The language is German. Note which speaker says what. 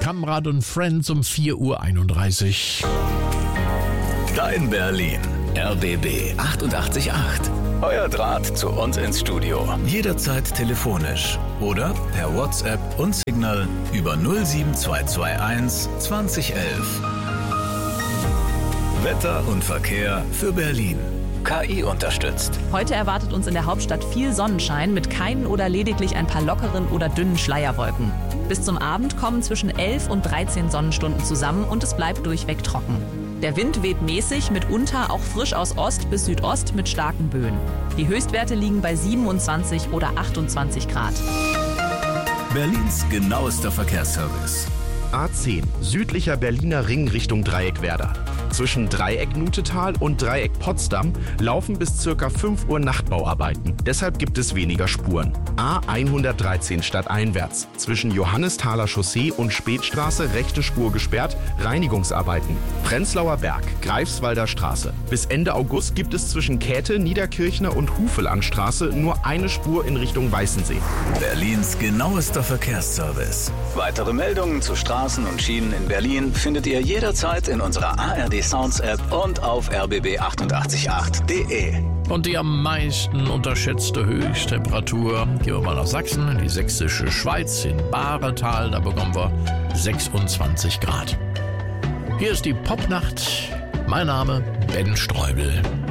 Speaker 1: Kamrad und Friends um 4:31 Uhr.
Speaker 2: Dein Berlin. RBB 88.8. Euer Draht zu uns ins Studio. Jederzeit telefonisch oder per WhatsApp und Signal über 07221 2011. Wetter und Verkehr für Berlin. KI unterstützt.
Speaker 3: Heute erwartet uns in der Hauptstadt viel Sonnenschein mit keinen oder lediglich ein paar lockeren oder dünnen Schleierwolken. Bis zum Abend kommen zwischen 11 und 13 Sonnenstunden zusammen und es bleibt durchweg trocken. Der Wind weht mäßig, mitunter auch frisch aus Ost bis Südost mit starken Böen. Die Höchstwerte liegen bei 27 oder 28 Grad.
Speaker 2: Berlins genauester Verkehrsservice.
Speaker 4: A10, südlicher Berliner Ring Richtung Dreieckwerder. Zwischen Dreieck Nutetal und Dreieck Potsdam laufen bis ca. 5 Uhr Nachtbauarbeiten. Deshalb gibt es weniger Spuren. A113 stadteinwärts. Zwischen Johannesthaler Chaussee und Spätstraße rechte Spur gesperrt, Reinigungsarbeiten. Prenzlauer Berg, Greifswalder Straße. Bis Ende August gibt es zwischen Käthe, Niederkirchner und Hufelangstraße nur eine Spur in Richtung Weißensee.
Speaker 2: Berlins genauester Verkehrsservice. Weitere Meldungen zu Straßen und Schienen in Berlin findet ihr jederzeit in unserer ARD Sounds App und auf rbb888.de.
Speaker 1: Und die am meisten unterschätzte Höchsttemperatur, gehen wir mal nach Sachsen, in die sächsische Schweiz, in Bahretal, da bekommen wir 26 Grad. Hier ist die Popnacht, mein Name Ben Streubel.